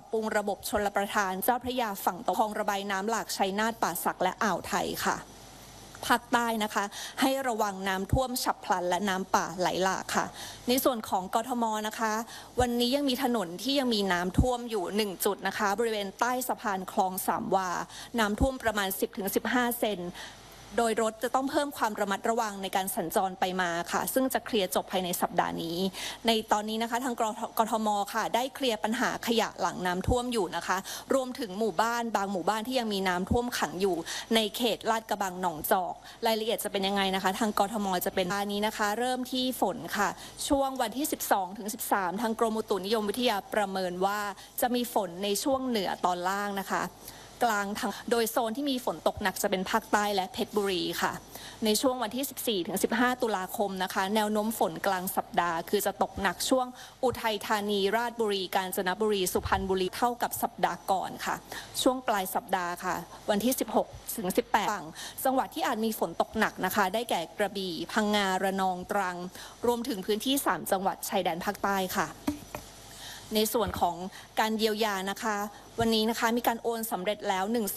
ปรุงระบบชลประทานเจ้าพระยาฝั่งตะวันออกคลองระบายน้ำหลากชัยนาทป่าสักและอ่าวไทยค่ะภาคใต้นะคะให้ระวังน้ำท่วมฉับพลันและน้ำป่าไหลหลากค่ะในส่วนของกทมนะคะวันนี้ยังมีถนนที่ยังมีน้ำท่วมอยู่1จุดนะคะบริเวณใต้สะพานคลองสามวาน้ำท่วมประมาณ 10-15 เซนโดยรถจะต้องเพิ่มความระมัดระวังในการสัญจรไปมาค่ะซึ่งจะเคลียร์จบภายในสัปดาห์นี้ในตอนนี้นะคะทางกทมค่ะได้เคลียร์ปัญหาขยะหลังน้ำท่วมอยู่นะคะรวมถึงหมู่บ้านบางหมู่บ้านที่ยังมีน้ำท่วมขังอยู่ในเขตลาดกระบังหนองจอกรายละเอียดจะเป็นยังไงนะคะทางกทมจะเป็นวันนี้นะคะเริ่มที่ฝนค่ะช่วงวันที่ 12-13 ทางกรมอุตุนิยมวิทยาประเมินว่าจะมีฝนในช่วงเหนือตอนล่างนะคะกลางทางโดยโซนที่มีฝนตกหนักจะเป็นภาคใต้และเพชรบุรีค่ะในช่วงวันที่ 14-15 ตุลาคมนะคะแนวโน้มฝนกลางสัปดาห์คือจะตกหนักช่วงอุทัยธานีราชบุรีกาญจนบุรีสุพรรณบุรีเท่ากับสัปดาห์ก่อนค่ะช่วงปลายสัปดาห์ค่ะวันที่ 16-18 ฝั่งจังหวัดที่อาจมีฝนตกหนักนะคะได้แก่กระบี่พังงาระนองตรังรวมถึงพื้นที่3จังหวัดชายแดนภาคใต้ค่ะในส่วนของการเยียวยานะคะวันนี้นะคะมีการโอนสำเร็จแล้ว